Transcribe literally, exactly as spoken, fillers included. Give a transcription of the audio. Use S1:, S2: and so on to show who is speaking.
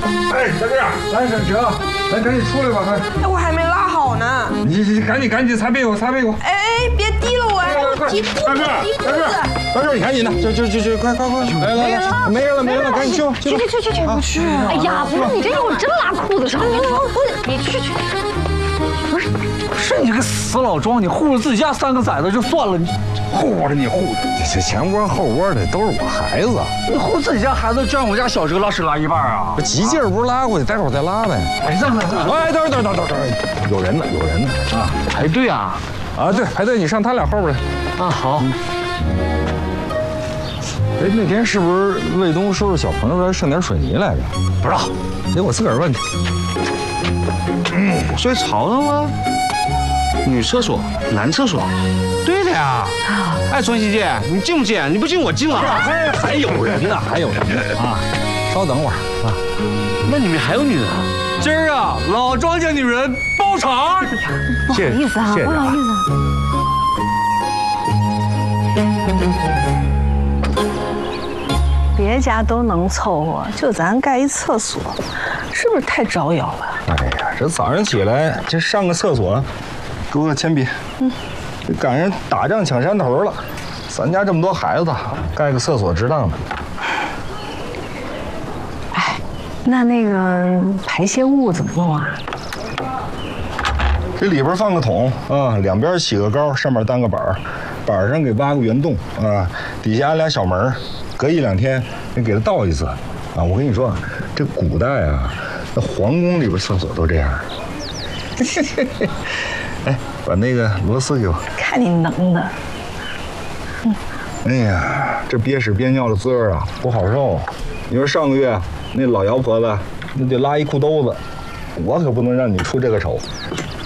S1: 哎，小弟，来，小哲，来，赶紧出来吧，快！
S2: 哎，我还没拉好呢。
S1: 你你赶紧赶紧擦屁股，擦屁股！
S2: 哎哎，别滴了我！我提裤子，提裤子。
S1: 大哥，你赶紧的，就就就就快快快！来来来，没人了没人了，赶紧去！
S3: 去去去去去！不去！哎呀，不是你这会儿真拉裤子上面了，你去去。不是
S4: 不是你这个死老庄，你护着自己家三个崽子就算了，你
S1: 护着你护着，这前窝后窝的都是我孩子，
S4: 你护自己家孩子就让我家小哲拉屎拉一半啊？
S1: 这急劲儿不是拉过去，待会儿再拉呗。
S4: 哎，让让让！
S1: 哎，等会儿等会儿等会儿，有人呢有人呢啊！
S4: 排队啊！
S1: 啊对，排队，你上他俩后边来。
S4: 啊好。
S1: 哎，那天是不是卫东说是小朋友说剩点水泥来着？
S4: 不知道，
S1: 得我自个儿问去。
S4: 嗯，睡槽了吗？女厕所，男厕所。对的呀。哎，春熙姐，你进不进？你不进我进了。
S1: 还有人呢，还有人呢啊！稍等会儿啊。
S4: 那里面还有女人啊？今儿啊，老庄家女人包场。
S3: 不好意思啊，不好意思。
S5: 别家都能凑合，就咱盖一厕所，是不是太招摇了？
S1: 哎呀，这早上起来这上个厕所，给我个铅笔。嗯，这赶上打仗抢山头了，咱家这么多孩子，盖个厕所值当的。
S5: 哎，那那个排泄物怎么弄啊？
S1: 这里边放个桶啊，两边起个高，上面担个板儿，板上给挖个圆洞啊，底下俩小门，隔一两天你给它倒一次啊。我跟你说，这古代啊，那皇宫里边厕所都这样。哎，把那个螺丝给我。
S5: 看你能的。
S1: 嗯。哎呀，这憋屎憋尿的滋味啊，不好受。你说上个月那老姚婆子，那得拉一裤兜子，我可不能让你出这个丑。